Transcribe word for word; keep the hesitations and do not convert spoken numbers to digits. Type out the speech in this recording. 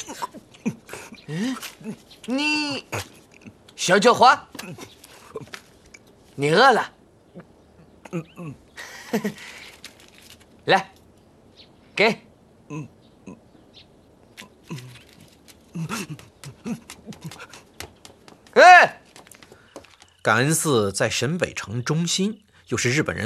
嗯，你小叫花，你饿了？嗯嗯，来，给。嗯嗯嗯嗯，哎。 感恩寺在沈北城中心，又是日本人